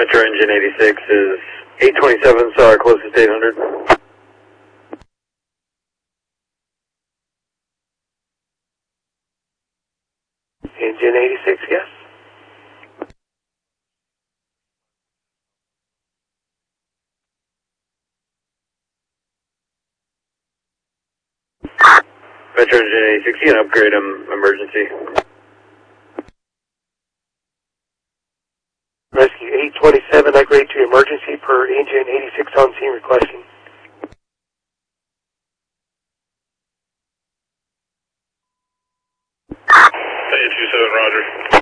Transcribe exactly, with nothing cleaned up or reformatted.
Metro Engine eighty-six is eight twenty-seven, so our closest eight hundred. Engine eighty-six, yes. Metro Engine eighty-six, you can upgrade them emergency. Rescue eight twenty-seven, upgrade to emergency per engine eighty-six on scene requesting. eight two seven, roger.